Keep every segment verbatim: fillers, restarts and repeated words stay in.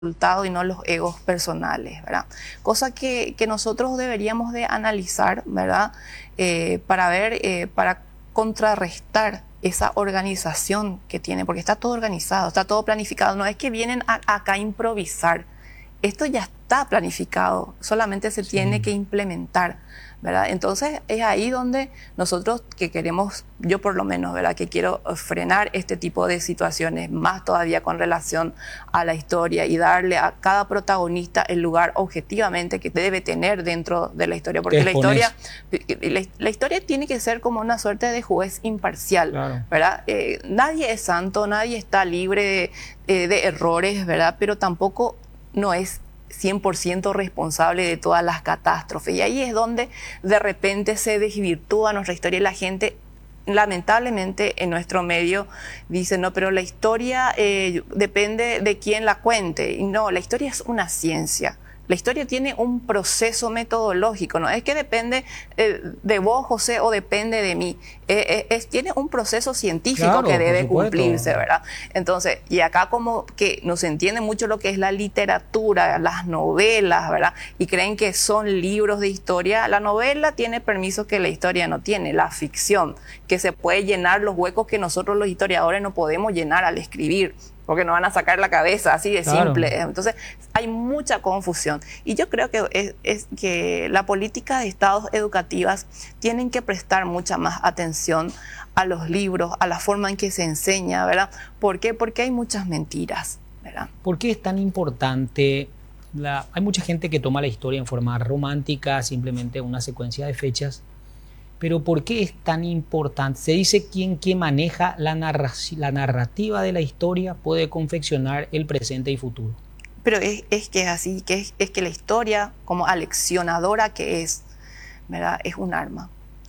resultado y no los egos personales, ¿verdad? Cosa que, que nosotros deberíamos de analizar, ¿verdad? Eh, para ver, eh, para contrarrestar esa organización que tiene, porque está todo organizado, está todo planificado, no es que vienen a, acá a improvisar, esto ya está planificado, solamente se sí. tiene que implementar, ¿verdad? Entonces es ahí donde nosotros que queremos, yo por lo menos, ¿verdad? Que quiero frenar este tipo de situaciones, más todavía con relación a la historia y darle a cada protagonista el lugar objetivamente que debe tener dentro de la historia, porque la historia, la, la historia tiene que ser como una suerte de juez imparcial, claro. ¿verdad? Eh, nadie es santo, nadie está libre de, eh, de errores, ¿verdad? Pero tampoco no es cien por ciento responsable de todas las catástrofes. Y ahí es donde de repente se desvirtúa nuestra historia y la gente, lamentablemente, en nuestro medio dice, no, pero la historia eh, depende de quién la cuente. Y no, la historia es una ciencia. La historia tiene un proceso metodológico, no es que depende eh, de vos, José, o depende de mí. Eh, eh, es, tiene un proceso científico claro, que debe cumplirse, ¿verdad? Entonces, y acá como que nos entiende mucho lo que es la literatura, las novelas, ¿verdad? Y creen que son libros de historia. La novela tiene permisos que la historia no tiene, la ficción, que se puede llenar los huecos que nosotros los historiadores no podemos llenar al escribir, porque nos van a sacar la cabeza, así de claro. simple. Entonces, hay mucha confusión. Y yo creo que, es, es que la política de estados educativas tienen que prestar mucha más atención a los libros, a la forma en que se enseña, ¿verdad? ¿Por qué? Porque hay muchas mentiras, ¿verdad? ¿Por qué es tan importante? La... Hay mucha gente que toma la historia en forma romántica, simplemente una secuencia de fechas. Pero ¿por qué es tan importante? Se dice quien, quien maneja la, narra la narrativa de la historia puede confeccionar el presente y futuro. Pero es, es que es así, que es, es que la historia, como aleccionadora que es, ¿verdad? Es un arma.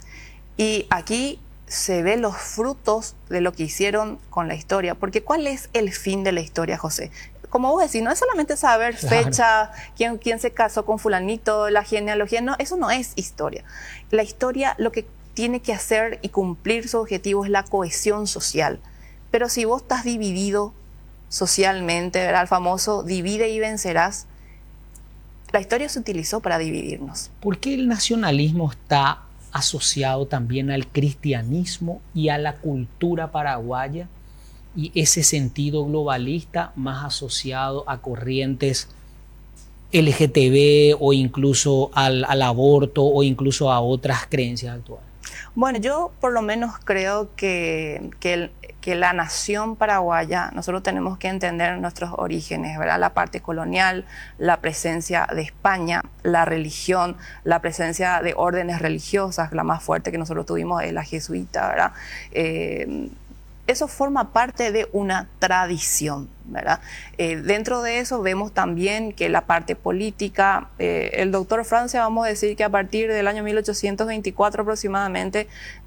Y aquí se ven los frutos de lo que hicieron con la historia. Porque ¿cuál es el fin de la historia, José? Como vos decís, no es solamente saber claro. fecha, quién, quién se casó con fulanito, la genealogía, no, eso no es historia. La historia lo que tiene que hacer y cumplir su objetivo es la cohesión social. Pero si vos estás dividido socialmente, ¿verdad? El famoso divide y vencerás, la historia se utilizó para dividirnos. ¿Por qué el nacionalismo está asociado también al cristianismo y a la cultura paraguaya? Y ese sentido globalista más asociado a corrientes L G T B o incluso al, al aborto o incluso a otras creencias actuales. Bueno, yo por lo menos creo que, que, el, que la nación paraguaya, nosotros tenemos que entender nuestros orígenes, ¿verdad? La parte colonial, la presencia de España, la religión, la presencia de órdenes religiosas, la más fuerte que nosotros tuvimos es la jesuita, ¿verdad? Eh, Eso forma parte de una tradición, ¿verdad? Eh, dentro de eso vemos también que la parte política, eh, el doctor Francia, vamos a decir que a partir del año mil ochocientos veinticuatro aproximadamente,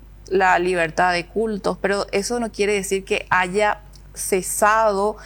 la libertad de cultos, pero eso no quiere decir que haya cesado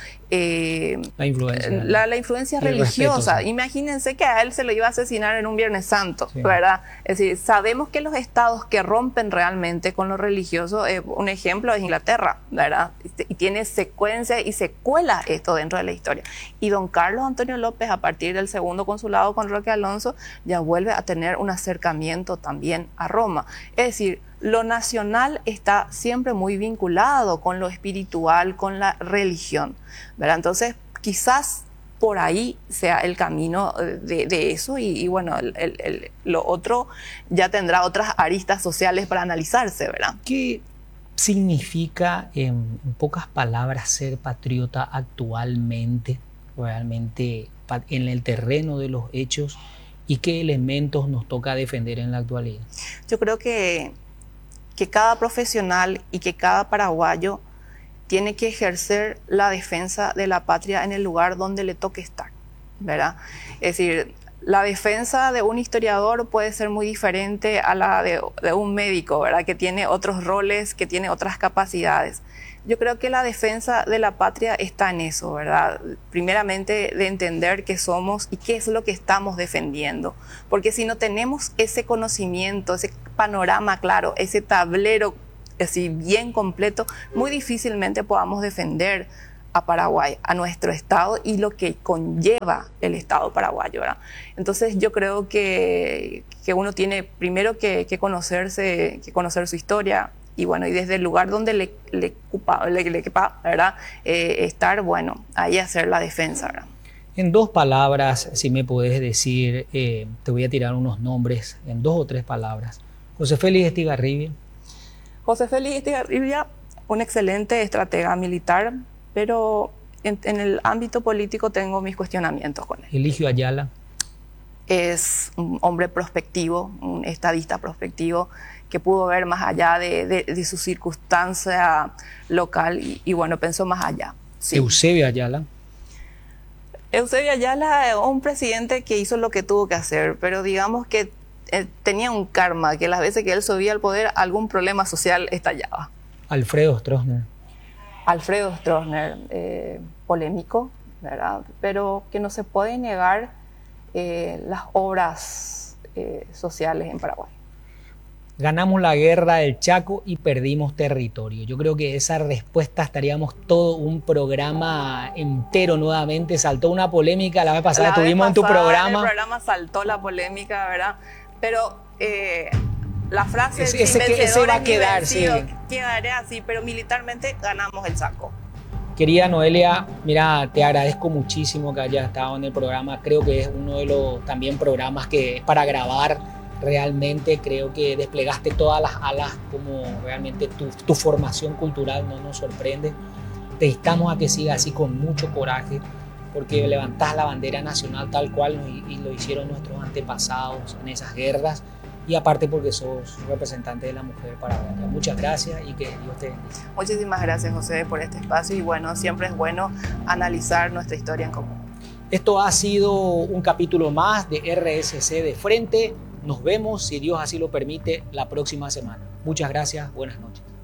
eh, la influencia, la, la influencia religiosa. Respeto, sí. Imagínense que a él se lo iba a asesinar en un Viernes Santo, sí. ¿verdad? Es decir, sabemos que los estados que rompen realmente con lo religioso, eh, un ejemplo es Inglaterra, ¿verdad? Y tiene secuencia y secuela esto dentro de la historia. Y don Carlos Antonio López, a partir del segundo consulado con Roque Alonso, ya vuelve a tener un acercamiento también a Roma. Es decir, lo nacional está siempre muy vinculado con lo espiritual, con la religión, ¿verdad? Entonces, quizás por ahí sea el camino de, de eso y, y bueno, el, el, el, lo otro ya tendrá otras aristas sociales para analizarse, ¿verdad? ¿Qué significa, en, en pocas palabras, ser patriota actualmente, realmente en el terreno de los hechos, y qué elementos nos toca defender en la actualidad? Yo creo que que cada profesional y que cada paraguayo tiene que ejercer la defensa de la patria en el lugar donde le toque estar, ¿verdad? Es decir, la defensa de un historiador puede ser muy diferente a la de, de un médico, ¿verdad? Que tiene otros roles, que tiene otras capacidades. Yo creo que la defensa de la patria está en eso, ¿verdad? Primeramente de entender qué somos y qué es lo que estamos defendiendo. Porque si no tenemos ese conocimiento, ese panorama claro, ese tablero así bien completo, muy difícilmente podamos defender a Paraguay, a nuestro Estado y lo que conlleva el Estado paraguayo, ¿verdad? Entonces yo creo que, que uno tiene primero que, que, conocerse, que conocer su historia y bueno, y desde el lugar donde le, le, cupa, le, le quepa, ¿verdad? Eh, estar, bueno, ahí hacer la defensa, ¿verdad? En dos palabras, si me podés decir, eh, te voy a tirar unos nombres, en dos o tres palabras. José Félix Estigarribia. José Félix Estigarribia, un excelente estratega militar, pero en, en el ámbito político tengo mis cuestionamientos con él. Eligio Ayala. Es un hombre prospectivo, un estadista prospectivo, que pudo ver más allá de, de, de su circunstancia local y, y bueno, pensó más allá. Sí. Eusebio Ayala. Eusebio Ayala, un presidente que hizo lo que tuvo que hacer, pero digamos que eh, tenía un karma, que las veces que él subía al poder, algún problema social estallaba. Alfredo Stroessner. Alfredo Stroessner, eh, polémico, ¿verdad? Pero que no se puede negar eh, las obras eh, sociales en Paraguay. Ganamos la guerra del Chaco y perdimos territorio. Yo creo que esa respuesta estaríamos todo un programa entero nuevamente. Saltó una polémica, la vez pasada estuvimos en tu programa. En el programa saltó la polémica, ¿verdad? Pero eh, la frase ese, ese, que, ese va a quedar, vencido, sí. Quedaré así, pero militarmente ganamos el Chaco. Querida Noelia, mira, te agradezco muchísimo que hayas estado en el programa. Creo que es uno de los también programas que es para grabar. Realmente creo que desplegaste todas las alas, como realmente tu, tu formación cultural no nos sorprende. Te instamos a que sigas así con mucho coraje, porque levantás la bandera nacional tal cual y, y lo hicieron nuestros antepasados en esas guerras, y aparte porque sos representante de la mujer paraguaya. Muchas gracias y que Dios te bendiga. Muchísimas gracias, José, por este espacio y bueno, siempre es bueno analizar nuestra historia en común. Esto ha sido un capítulo más de R S C de Frente. Nos vemos, si Dios así lo permite, la próxima semana. Muchas gracias, buenas noches.